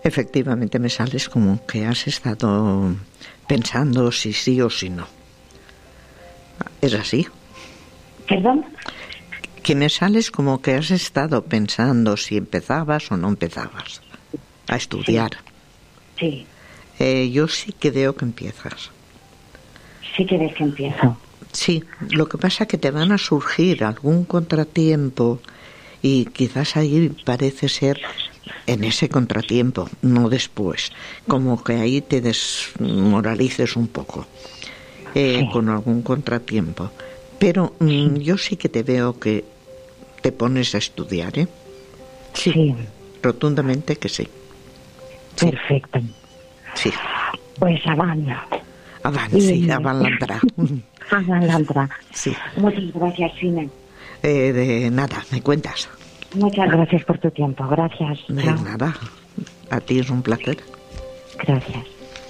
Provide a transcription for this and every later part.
Efectivamente me sales como que has estado pensando si sí o si no. ¿Es así? ¿Perdón? Que me sales como que has estado pensando si empezabas o no empezabas a estudiar. Sí. Yo sí que veo que empiezas. Sí que ves que empiezo. Sí, lo que pasa es que te van a surgir algún contratiempo y quizás ahí parece ser en ese contratiempo, no después, como que ahí te desmoralices un poco con algún contratiempo. Pero yo sí que te veo que te pones a estudiar, ¿eh? Sí. Rotundamente que sí. Perfecto. Sí. Pues avant. Avant, sí, avant l'endrà. Avant l'endrà. Sí. Muchas gracias, Fina. De nada, me cuentas. Muchas gracias por tu tiempo, gracias. De nada, a ti es un placer. Gracias.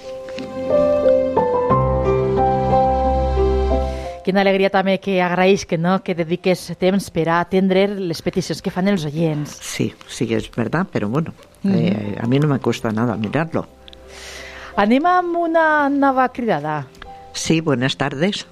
Quina alegria també que agraeix que dediques temps per a atendre les peticions que fan els oients. Sí, es verdad, pero bueno, a mí no me cuesta nada mirarlo. Anem amb una nova cridada. Sí, buenas tardes.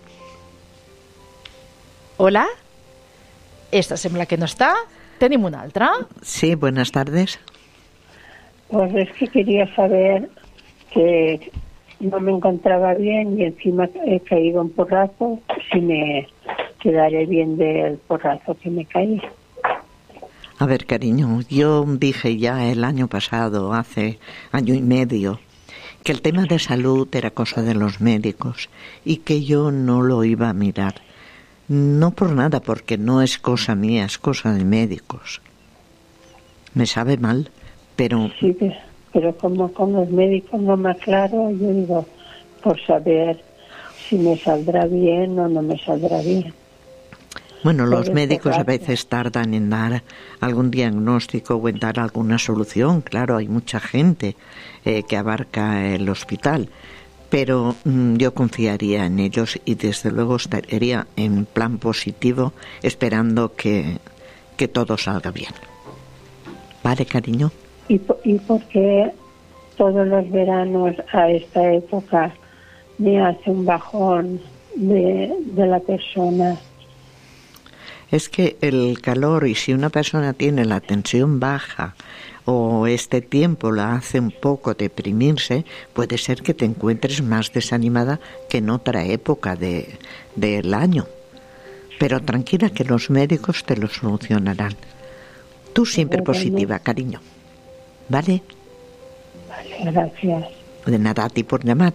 Hola? Esta sembla que no està. Tenim una altra. Sí, buenas tardes. Pues es que quería saber que no me encontraba bien y encima he caído un porrazo, si me quedaré bien del porrazo que me caí. A ver, cariño, yo dije ya el año pasado, hace año y medio, que el tema de salud era cosa de los médicos y que yo no lo iba a mirar. No por nada, porque no es cosa mía, es cosa de médicos. Me sabe mal, pero... Sí, pero como con los médicos no me aclaro, yo digo, por saber si me saldrá bien o no me saldrá bien. Bueno, los médicos a veces tardan en dar algún diagnóstico o en dar alguna solución. Claro, hay mucha gente que abarca el hospital, pero yo confiaría en ellos y desde luego estaría en plan positivo esperando que todo salga bien. ¿Vale, cariño? ¿Y por qué todos los veranos a esta época me hace un bajón de la persona? Es que el calor, y si una persona tiene la tensión baja o este tiempo la hace un poco deprimirse, puede ser que te encuentres más desanimada que en otra época del año. Pero tranquila, que los médicos te lo solucionarán. Tú siempre positiva, cariño. ¿Vale? Vale, gracias. De nada, a ti por llamar.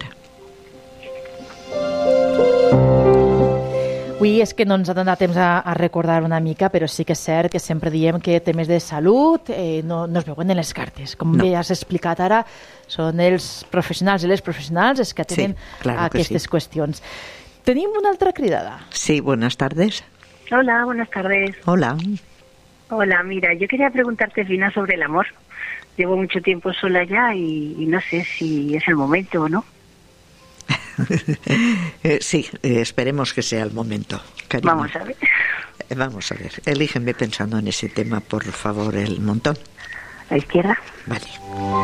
Avui és que no ens ha donat temps a recordar una mica, però sí que és cert que sempre diem que temes de salut no es veuen en les cartes. Com bé has explicat ara, són els professionals i les professionals els que tenen aquestes qüestions. Tenim una altra cridada. Sí, buenas tardes. Hola, buenas tardes. Hola. Hola, mira, yo quería preguntarte, Fina, sobre el amor. Llevo mucho tiempo sola ya y no sé si es el momento o no. Sí, esperemos que sea el momento, cariño. Vamos a ver. Vamos a ver, elígeme pensando en ese tema, por favor, el montón. ¿A la izquierda? Vale.